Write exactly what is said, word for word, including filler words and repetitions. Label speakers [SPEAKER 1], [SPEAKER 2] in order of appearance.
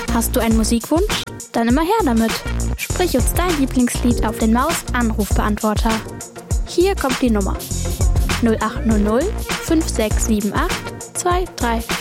[SPEAKER 1] Hast du einen Musikwunsch? Dann immer her damit. Sprich uns dein Lieblingslied auf den Maus-Anrufbeantworter. Hier kommt die Nummer null acht null null fünf sechs sieben acht zwei drei vier.